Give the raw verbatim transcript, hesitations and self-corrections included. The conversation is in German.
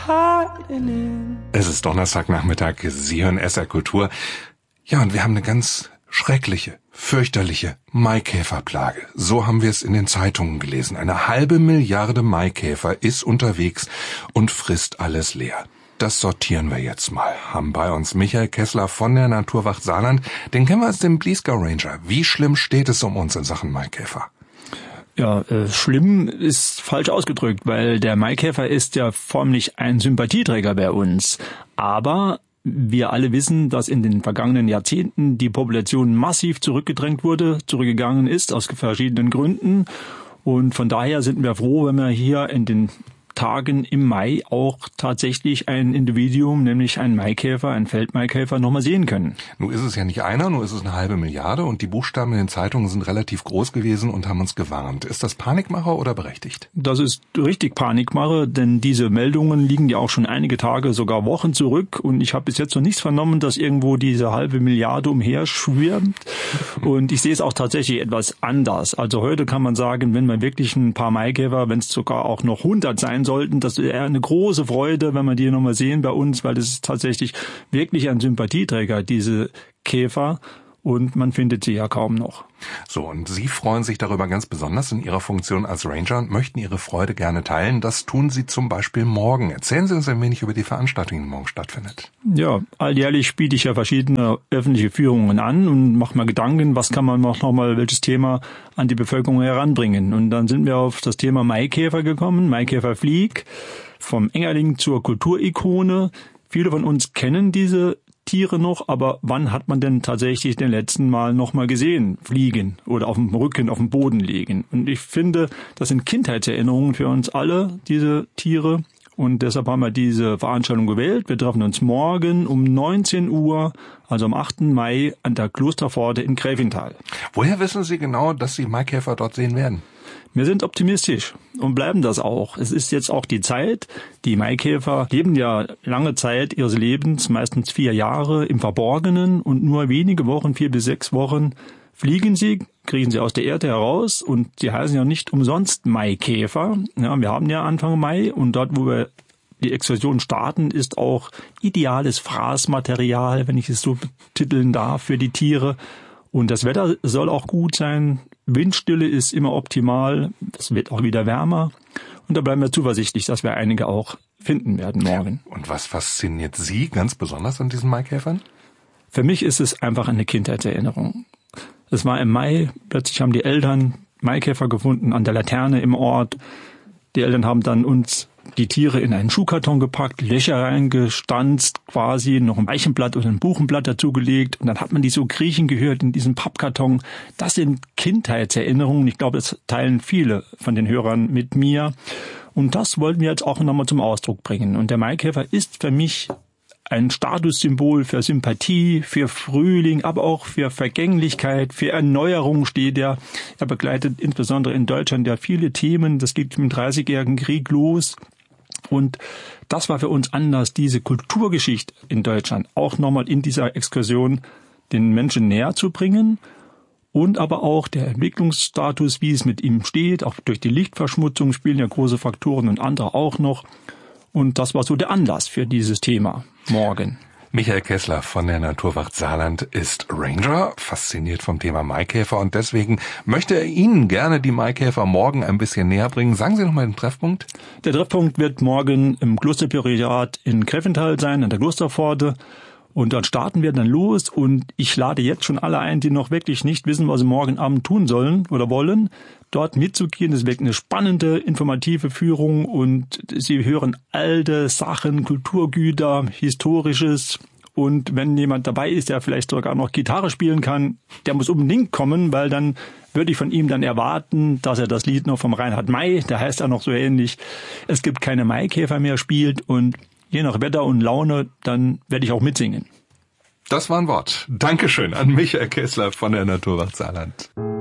Es ist Donnerstagnachmittag, Sie hören S R Kultur. Ja, und wir haben eine ganz schreckliche, fürchterliche Maikäferplage. So haben wir es in den Zeitungen gelesen. Eine halbe Milliarde Maikäfer ist unterwegs und frisst alles leer. Das sortieren wir jetzt mal. Haben bei uns Michael Kessler von der Naturwacht Saarland. Den kennen wir als den Bliesgau Ranger. Wie schlimm steht es um uns in Sachen Maikäfer? Ja, äh, schlimm ist falsch ausgedrückt, weil der Maikäfer ist ja förmlich ein Sympathieträger bei uns. Aber wir alle wissen, dass in den vergangenen Jahrzehnten die Population massiv zurückgedrängt wurde, zurückgegangen ist aus verschiedenen Gründen. Und von daher sind wir froh, wenn wir hier in den Tagen im Mai auch tatsächlich ein Individuum, nämlich ein Maikäfer, ein Feldmaikäfer, nochmal sehen können. Nun ist es ja nicht einer, nur ist es eine halbe Milliarde und die Buchstaben in den Zeitungen sind relativ groß gewesen und haben uns gewarnt. Ist das Panikmacher oder berechtigt? Das ist richtig Panikmacher, denn diese Meldungen liegen ja auch schon einige Tage, sogar Wochen zurück und ich habe bis jetzt noch nichts vernommen, dass irgendwo diese halbe Milliarde umherschwirrt und ich sehe es auch tatsächlich etwas anders. Also heute kann man sagen, wenn man wirklich ein paar Maikäfer, wenn es sogar auch noch hundert sein sollten, das wäre eine große Freude, wenn wir die nochmal sehen bei uns, weil das ist tatsächlich wirklich ein Sympathieträger, diese Käfer, und man findet sie ja kaum noch. So, und Sie freuen sich darüber ganz besonders in Ihrer Funktion als Ranger und möchten Ihre Freude gerne teilen. Das tun Sie zum Beispiel morgen. Erzählen Sie uns ein wenig über die Veranstaltung, die morgen stattfindet. Ja, alljährlich biete ich ja verschiedene öffentliche Führungen an und mache mir Gedanken, was kann man noch mal, welches Thema an die Bevölkerung heranbringen. Und dann sind wir auf das Thema Maikäfer gekommen, Maikäferflieg, vom Engerling zur Kulturikone. Viele von uns kennen diese Tiere noch, aber wann hat man denn tatsächlich den letzten Mal noch mal gesehen, fliegen oder auf dem Rücken, auf dem Boden liegen? Und ich finde, das sind Kindheitserinnerungen für uns alle, diese Tiere. Und deshalb haben wir diese Veranstaltung gewählt. Wir treffen uns morgen um neunzehn Uhr, also am achten Mai, an der Klosterpforte in Gräfenthal. Woher wissen Sie genau, dass Sie Maikäfer dort sehen werden? Wir sind optimistisch und bleiben das auch. Es ist jetzt auch die Zeit. Die Maikäfer leben ja lange Zeit ihres Lebens, meistens vier Jahre im Verborgenen und nur wenige Wochen, vier bis sechs Wochen, fliegen sie, kriegen sie aus der Erde heraus und sie heißen ja nicht umsonst Maikäfer. Ja, wir haben ja Anfang Mai und dort, wo wir die Exkursion starten, ist auch ideales Fraßmaterial, wenn ich es so betiteln darf, für die Tiere. Und das Wetter soll auch gut sein. Windstille ist immer optimal. Es wird auch wieder wärmer. Und da bleiben wir zuversichtlich, dass wir einige auch finden werden morgen. Und was fasziniert Sie ganz besonders an diesen Maikäfern? Für mich ist es einfach eine Kindheitserinnerung. Es war im Mai, plötzlich haben die Eltern Maikäfer gefunden an der Laterne im Ort. Die Eltern haben dann uns die Tiere in einen Schuhkarton gepackt, Löcher reingestanzt, quasi noch ein Eichenblatt oder ein Buchenblatt dazugelegt und dann hat man die so kriechen gehört in diesem Pappkarton. Das sind Kindheitserinnerungen. Ich glaube, das teilen viele von den Hörern mit mir. Und das wollten wir jetzt auch nochmal zum Ausdruck bringen. Und der Maikäfer ist für mich ein Statussymbol für Sympathie, für Frühling, aber auch für Vergänglichkeit, für Erneuerung steht er. Er begleitet insbesondere in Deutschland ja viele Themen. Das geht mit dem Dreißigjährigen Krieg los. Und das war für uns Anlass, diese Kulturgeschichte in Deutschland auch nochmal in dieser Exkursion den Menschen näher zu bringen. Und aber auch der Entwicklungsstatus, wie es mit ihm steht, auch durch die Lichtverschmutzung spielen ja große Faktoren und andere auch noch. Und das war so der Anlass für dieses Thema morgen. Michael Kessler von der Naturwacht Saarland ist Ranger, fasziniert vom Thema Maikäfer und deswegen möchte er Ihnen gerne die Maikäfer morgen ein bisschen näher bringen. Sagen Sie noch mal den Treffpunkt. Der Treffpunkt wird morgen im Klosterprioriat in Gräfenthal sein, an der Klosterpforte. Und dort starten wir dann los und ich lade jetzt schon alle ein, die noch wirklich nicht wissen, was sie morgen Abend tun sollen oder wollen, dort mitzugehen. Es wird eine spannende, informative Führung und sie hören alte Sachen, Kulturgüter, Historisches. Und wenn jemand dabei ist, der vielleicht sogar noch Gitarre spielen kann, der muss unbedingt kommen, weil dann würde ich von ihm dann erwarten, dass er das Lied noch vom Reinhard May, der heißt ja noch so ähnlich, es gibt keine Maikäfer mehr, spielt und je nach Wetter und Laune, dann werde ich auch mitsingen. Das war ein Wort. Dankeschön an Michael Kessler von der Naturwacht Saarland.